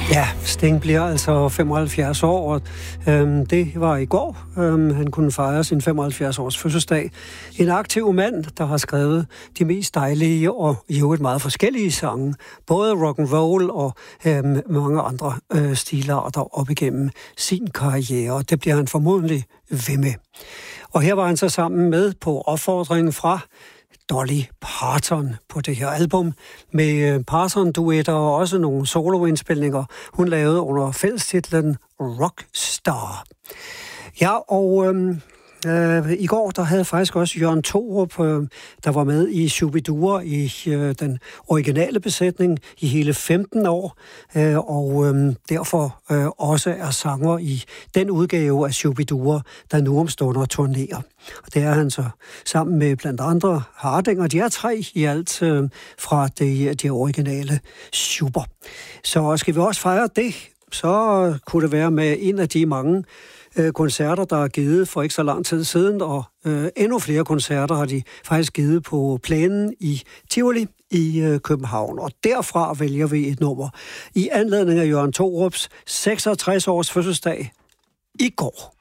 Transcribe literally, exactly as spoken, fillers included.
Ja, Sting bliver altså femoghalvfjerds år, og øhm, det var i går. Øhm, han kunne fejre sin femoghalvfjerds års fødselsdag. En aktiv mand, der har skrevet de mest dejlige og i øvrigt meget forskellige sange. Både rock and roll og øhm, mange andre øh, stilarter op igennem sin karriere. Det bliver han formodentlig ved med. Og her var han så sammen med på opfordringen fra Dolly Parton på det her album, med Parton-duetter og også nogle soloindspilninger, hun lavede under fællestitlen Rockstar. Ja, og øhm, øh, i går, der havde faktisk også Jørgen Thorup, øh, der var med i Shubidua i øh, den originale besætning i hele femten år, øh, og øh, derfor øh, også er sanger i den udgave af Shubidua, der nu om stunder turnerer. Og det er han så sammen med blandt andre Hardinger. De er tre i alt øh, fra det, de originale Schuber. Så skal vi også fejre det, så kunne det være med en af de mange øh, koncerter, der er givet for ikke så lang tid siden, og øh, endnu flere koncerter har de faktisk givet på Plænen i Tivoli i øh, København. Og derfra vælger vi et nummer i anledning af Jørgen Thorups seksogtres års fødselsdag i går.